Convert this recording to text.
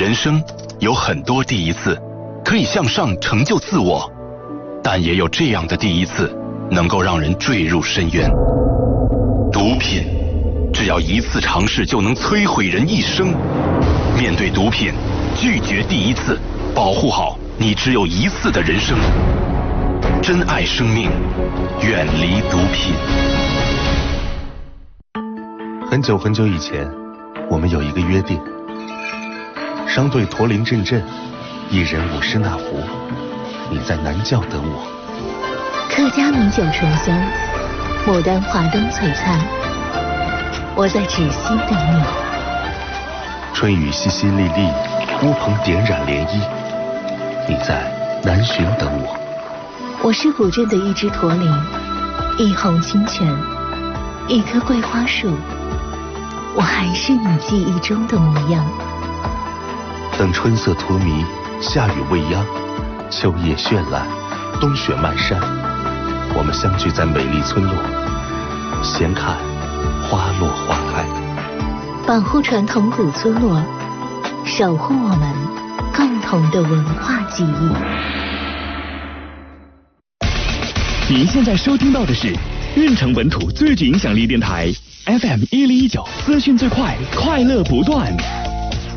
人生有很多第一次，可以向上成就自我，但也有这样的第一次，能够让人坠入深渊。毒品，只要一次尝试就能摧毁人一生。面对毒品，拒绝第一次，保护好你只有一次的人生。珍爱生命，远离毒品。 很久很久以前，我们有一个约定：商队驼铃阵阵，一人舞狮那福，你在南教等我。 客家米酒醇香，牡丹华灯璀璨，我在芷溪等你。 春雨淅淅沥沥，乌篷点染涟漪，你在南浔等我。 我是古镇的一只驼铃，一泓清泉，一棵桂花树，我还是你记忆中的模样。 等春色荼蘼，夏雨未央，秋叶绚烂，冬雪漫山，我们相聚在美丽村落，闲看花落花开。 保护传统古村落，守护我们共同的文化记忆。 您现在收听到的是运城本土最具影响力电台 FM 1019，资讯最快，快乐不断。